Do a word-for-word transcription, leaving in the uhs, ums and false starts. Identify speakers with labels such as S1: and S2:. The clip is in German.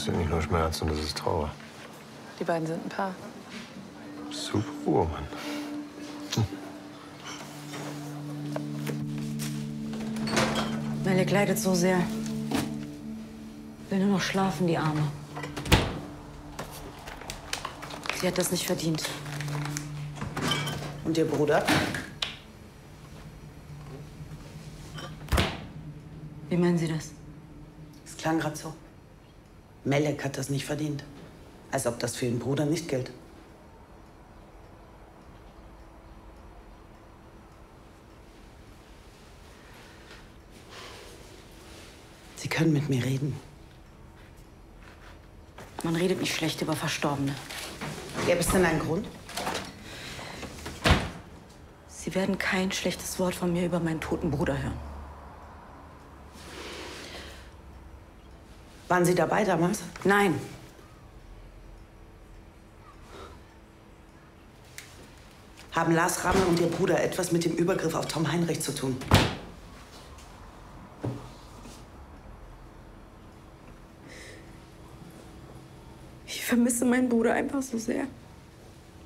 S1: sind nicht nur Schmerzen, das ist Trauer.
S2: Die beiden sind ein Paar.
S1: Superwoman. Hm.
S3: Melek leidet so sehr. Will nur noch schlafen, die Arme. Sie hat das nicht verdient.
S4: Und Ihr Bruder?
S3: Wie meinen Sie das?
S4: Es klang gerade so. Melek hat das nicht verdient. Als ob das für Ihren Bruder nicht gilt. Sie können mit mir reden.
S3: Man redet nicht schlecht über Verstorbene.
S4: Gäbe es denn einen Grund?
S3: Sie werden kein schlechtes Wort von mir über meinen toten Bruder hören.
S4: Waren Sie dabei damals?
S3: Nein.
S4: Haben Lars Rammel und Ihr Bruder etwas mit dem Übergriff auf Tom Heinrich zu tun?
S3: Ich vermisse meinen Bruder einfach so sehr.